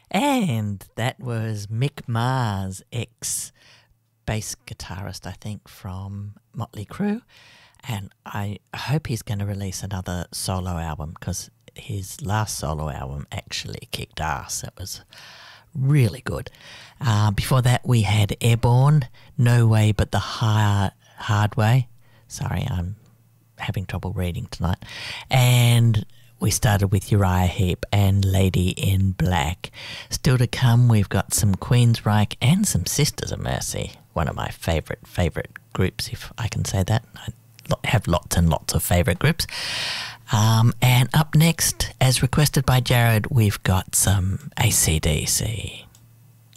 And that was Mick Mars, ex-bass guitarist, I think, from Motley Crue. And I hope he's going to release another solo album because his last solo album actually kicked ass. It was really good. Before that, we had Airborne, No Way But the Hard Way. Sorry, I'm having trouble reading tonight. And we started with Uriah Heep and Lady in Black. Still to come, we've got some Queensryche and some Sisters of Mercy, one of my favourite groups, if I can say that. I have lots and lots of favourite groups. And up next, as requested by Jared, we've got some AC/DC.